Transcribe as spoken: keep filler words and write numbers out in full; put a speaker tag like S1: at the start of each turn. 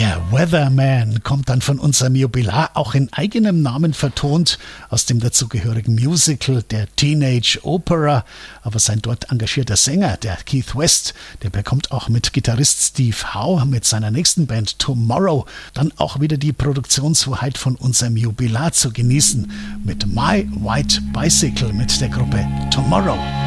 S1: Der Weatherman kommt dann von unserem Jubilar, auch in eigenem Namen vertont, aus dem dazugehörigen Musical der Teenage Opera. Aber sein dort engagierter Sänger, der Keith West, der bekommt auch mit Gitarrist Steve Howe mit seiner nächsten Band Tomorrow dann auch wieder die Produktionshoheit von unserem Jubilar zu genießen. Mit My White Bicycle mit der Gruppe Tomorrow.